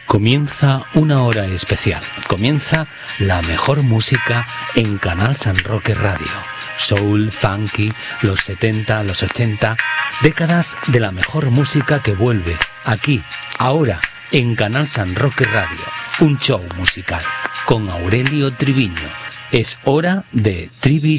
Comienza una hora especial. Comienza la mejor música en Canal San Roque Radio. Soul, funky, los 70, los 80, décadas de la mejor música que vuelve aquí, ahora, en Canal San Roque Radio. Un show musical con Aurelio Triviño. Es hora de Trivi